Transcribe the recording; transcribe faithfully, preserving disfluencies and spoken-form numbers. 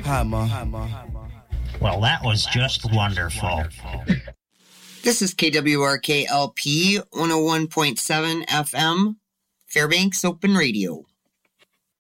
Well, that was just wonderful. This is K W R K L P one oh one point seven F M, Fairbanks Open Radio.